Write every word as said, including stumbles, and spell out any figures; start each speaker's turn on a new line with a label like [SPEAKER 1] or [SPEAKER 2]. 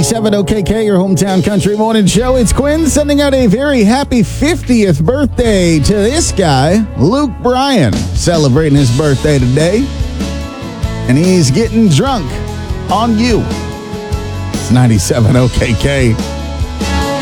[SPEAKER 1] ninety-seven O K K, your hometown country morning show. It's Quinn sending out a very happy fiftieth birthday to this guy, Luke Bryan, celebrating his birthday today. And he's getting drunk on you. It's ninety-seven O K K.